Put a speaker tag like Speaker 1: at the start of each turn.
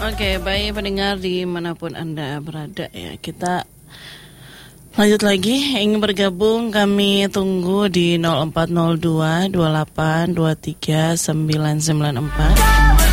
Speaker 1: Oke, baik pendengar dimanapun Anda berada ya. Kita lanjut lagi. Ingin bergabung kami tunggu di 0402 28 23 994.